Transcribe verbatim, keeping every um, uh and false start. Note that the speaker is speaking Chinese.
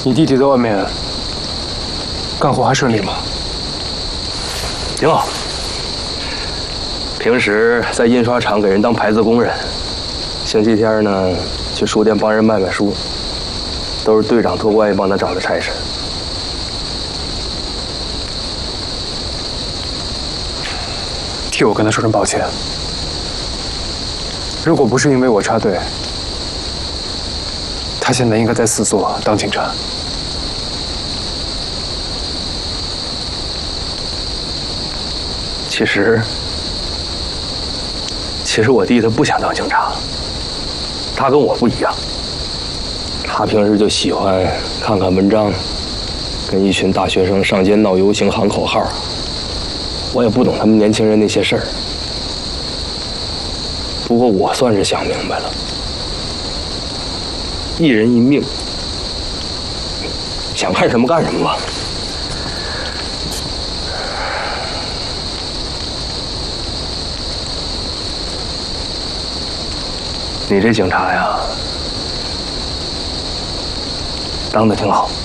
你弟弟在外面干活还顺利吗？ 挺好。平时在印刷厂给人当牌子工人，星期天呢去书店帮人卖卖书，都是队长托关系帮他找的差事。 替我跟他说声抱歉。如果不是因为我插队，他现在应该在四座当警察。 其实，其实我弟他不想当警察，他跟我不一样。他平时就喜欢看看文章，跟一群大学生上街闹游行、喊口号。我也不懂他们年轻人那些事儿。不过我算是想明白了，一人一命，想干什么干什么吧。你这警察呀，当得挺好。